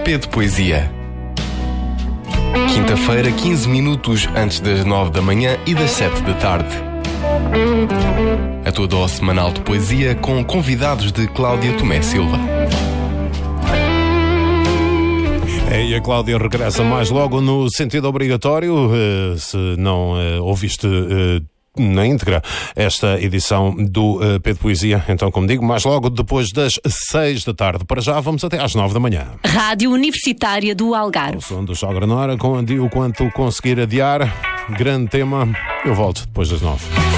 P de Poesia. Quinta-feira, 15 minutos antes das 9 da manhã e das 7 da tarde. A tua dose semanal de poesia com convidados de Cláudia Tomé Silva. E a Cláudia regressa mais logo no sentido obrigatório. Se não ouviste na íntegra esta edição do P de Poesia, então, como digo, mais logo depois das 6 da tarde. Para já vamos até às 9 da manhã. Rádio Universitária do Algarve. O som do Sogra Nora, com o quanto conseguir adiar. Grande tema. Eu volto depois das 9.